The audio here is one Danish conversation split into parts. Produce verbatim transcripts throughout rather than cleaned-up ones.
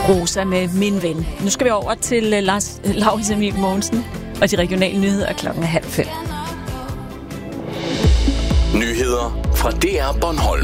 Rosa med Min Ven. Nu skal vi over til Lars Laurits Emil Mogensen og de regionale nyheder klokken halv fem. Nyheder fra D R Bornholm.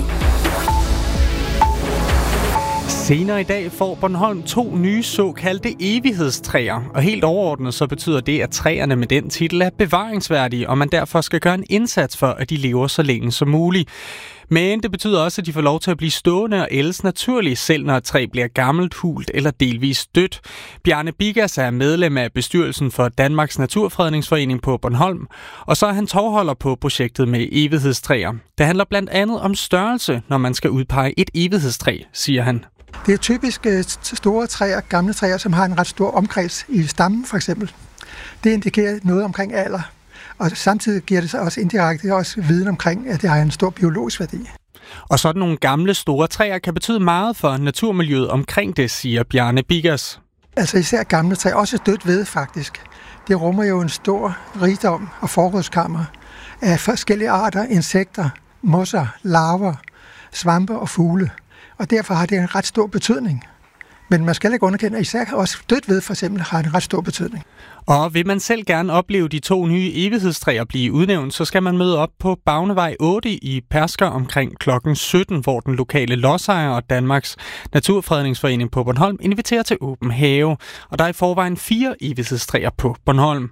Senere i dag får Bornholm to nye såkaldte evighedstræer, og helt overordnet så betyder det, at træerne med den titel er bevaringsværdige, og man derfor skal gøre en indsats for, at de lever så længe som muligt. Men det betyder også, at de får lov til at blive stående og ældes naturligt, selv når et træ bliver gammelt, hult eller delvis dødt. Bjarne Bigas er medlem af bestyrelsen for Danmarks Naturfredningsforening på Bornholm, og så er han tovholder på projektet med evighedstræer. Det handler blandt andet om størrelse, når man skal udpege et evighedstræ, siger han. Det er typisk store træer, gamle træer, som har en ret stor omkreds i stammen for eksempel. Det indikerer noget omkring alder, og samtidig giver det sig også indirekte også viden omkring, at det har en stor biologisk værdi. Og sådan nogle gamle store træer kan betyde meget for naturmiljøet omkring det, siger Bjarne Bigas. Altså især gamle træer, også dødt ved faktisk. Det rummer jo en stor rigdom og forrådskammer af forskellige arter, insekter, mosser, larver, svampe og fugle. Og derfor har det en ret stor betydning. Men man skal ikke underkende, at især også dødt ved for eksempel har en ret stor betydning. Og vil man selv gerne opleve de to nye evighedstræer blive udnævnt, så skal man møde op på Bagnevej otte i Persker omkring klokken sytten, hvor den lokale lodsejer og Danmarks Naturfredningsforening på Bornholm inviterer til åben have. Og der er i forvejen fire evighedstræer på Bornholm.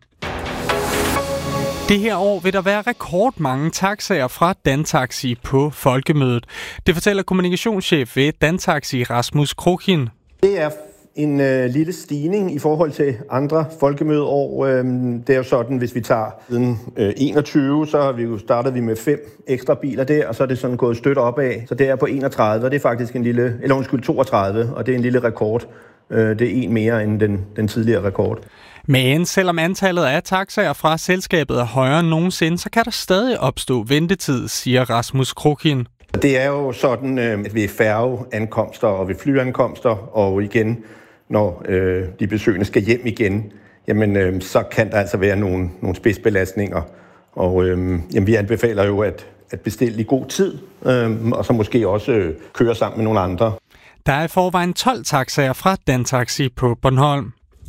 Det her år vil der være rekordmange taxaer fra Dantaxi på Folkemødet. Det fortæller kommunikationschef ved Dantaxi, Rasmus Kroghin. Det er en øh, lille stigning i forhold til andre folkemødeår. Det er jo sådan, hvis vi tager siden øh, enogtyve, så har vi jo startet vi med fem ekstra biler der, og så er det sådan gået stødt opad. Så det er på enogtredive, og det er faktisk en lille, eller undskyld, toogtredive, og det er en lille rekord. Det er en mere end den, den tidligere rekord. Men selvom antallet af taxaer fra selskabet er højere end nogensinde, så kan der stadig opstå ventetid, siger Rasmus Kroghin. Det er jo sådan, at ved færgeankomster og ved flyankomster, og igen, når øh, de besøgende skal hjem igen, jamen, øh, så kan der altså være nogle, nogle spidsbelastninger. Og øh, jamen, vi anbefaler jo at, at bestille i god tid, øh, og så måske også øh, køre sammen med nogle andre. Der er i forvejen tolv taxaer fra Dantaxi på Bornholm.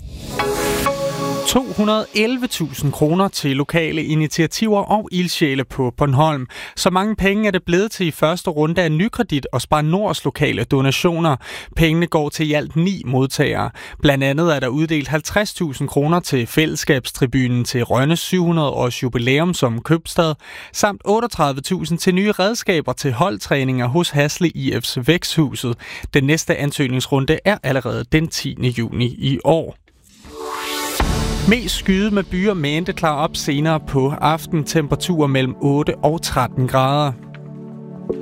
to hundrede og elleve tusind kroner til lokale initiativer og ildsjæle på Bornholm. Så mange penge er det blevet til i første runde af Nykredit og Spar Nords lokale donationer. Pengene går til i alt ni modtagere. Blandt andet er der uddelt halvtreds tusind kroner til fællesskabstribunen til Rønnes syv hundrede års jubilæum som købstad, samt otteogtredive tusind til nye redskaber til holdtræninger hos Hasle I F's Væksthuset. Den næste ansøgningsrunde er allerede den tiende juni i år. Mest skyde med byer, men det klarer op senere på aften. Temperaturer mellem otte og tretten grader.